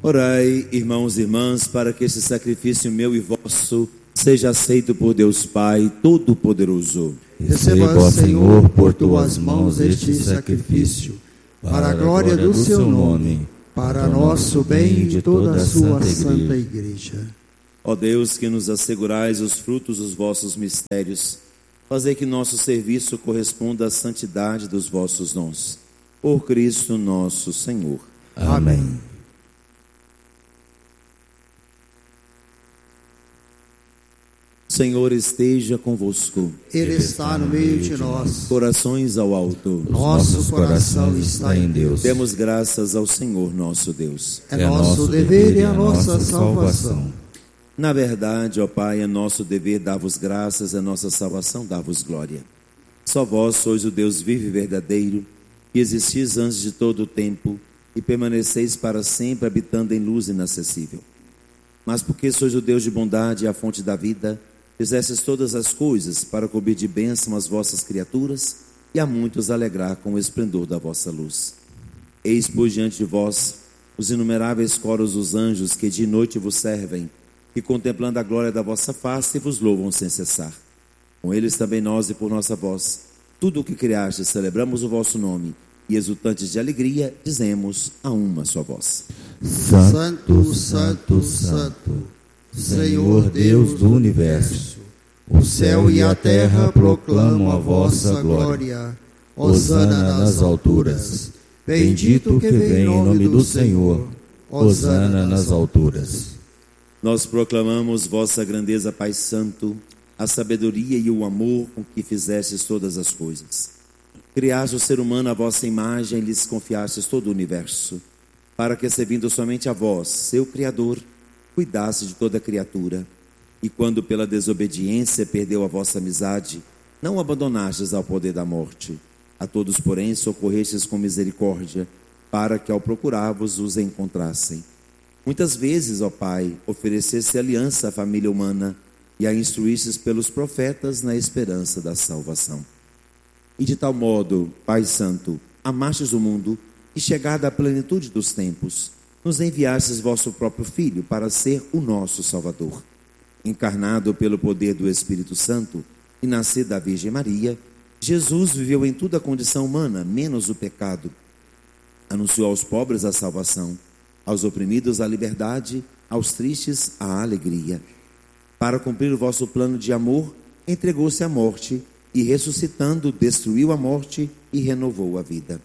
Orai, irmãos e irmãs, para que este sacrifício meu e vosso seja aceito por Deus Pai Todo-Poderoso. Receba, Senhor, por tuas mãos este sacrifício, para a glória do seu nome, para nosso bem e de toda a sua santa Igreja. Ó Deus, que nos assegurais os frutos dos vossos mistérios, fazei que nosso serviço corresponda à santidade dos vossos dons. Por Cristo nosso Senhor. Amém. Senhor esteja convosco. Ele está no meio de nós. Corações ao alto. Nosso coração está em Deus. Demos graças ao Senhor nosso Deus. É nosso dever e a nossa salvação. Na verdade, ó Pai, é nosso dever dar-vos graças, é nossa salvação dar-vos glória. Só vós sois o Deus vivo e verdadeiro, que existis antes de todo o tempo e permaneceis para sempre habitando em luz inacessível. Mas porque sois o Deus de bondade e a fonte da vida, fizestes todas as coisas para cobrir de bênção as vossas criaturas e a muitos alegrar com o esplendor da vossa luz. Eis, pois, diante de vós os inumeráveis coros dos anjos que de noite vos servem, e contemplando a glória da vossa face vos louvam sem cessar. Com eles também nós e por nossa voz, tudo o que criastes, celebramos o vosso nome, e exultantes de alegria, dizemos a uma só voz: Santo, Santo, Santo, Senhor Deus do Universo, o céu e a terra proclamam a vossa glória. Hosana nas alturas. Bendito que vem em nome do Senhor. Hosana nas alturas. Nós proclamamos vossa grandeza, Pai Santo, a sabedoria e o amor com que fizestes todas as coisas. Criaste o ser humano à vossa imagem e lhes confiastes todo o universo, para que, servindo somente a vós, seu Criador, cuidasse de toda criatura. E quando pela desobediência perdeu a vossa amizade, não abandonastes ao poder da morte. A todos, porém, socorrestes com misericórdia, para que ao procurar-vos os encontrassem. Muitas vezes, ó Pai, ofereceste aliança à família humana e a instruístes pelos profetas na esperança da salvação. E de tal modo, Pai Santo, amastes o mundo e, chegada à plenitude dos tempos, nos enviastes vosso próprio Filho para ser o nosso Salvador. Encarnado pelo poder do Espírito Santo e nascido da Virgem Maria, Jesus viveu em toda a condição humana, menos o pecado. Anunciou aos pobres a salvação, aos oprimidos a liberdade, aos tristes a alegria. Para cumprir o vosso plano de amor, entregou-se à morte e, ressuscitando, destruiu a morte e renovou a vida.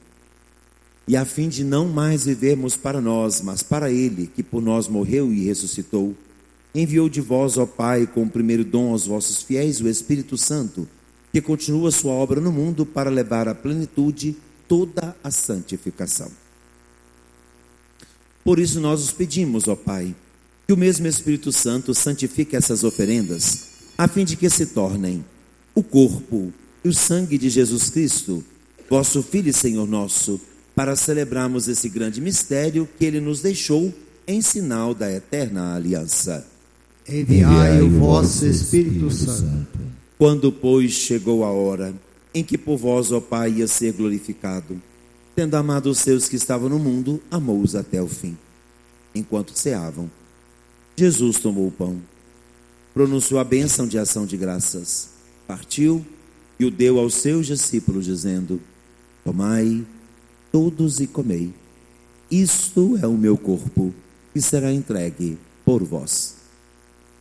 E a fim de não mais vivermos para nós, mas para Ele, que por nós morreu e ressuscitou, enviou de vós, ó Pai, como primeiro dom aos vossos fiéis, o Espírito Santo, que continua sua obra no mundo para levar à plenitude toda a santificação. Por isso nós os pedimos, ó Pai, que o mesmo Espírito Santo santifique essas oferendas, a fim de que se tornem o corpo e o sangue de Jesus Cristo, vosso Filho e Senhor nosso, para celebrarmos esse grande mistério que Ele nos deixou em sinal da eterna aliança. Enviai o vosso Espírito Santo. Quando, pois, chegou a hora em que por vós, ó Pai, ia ser glorificado, tendo amado os seus que estavam no mundo, amou-os até o fim. Enquanto ceavam, Jesus tomou o pão, pronunciou a bênção de ação de graças, partiu e o deu aos seus discípulos, dizendo: tomai todos e comei. Isto é o meu corpo, que será entregue por vós.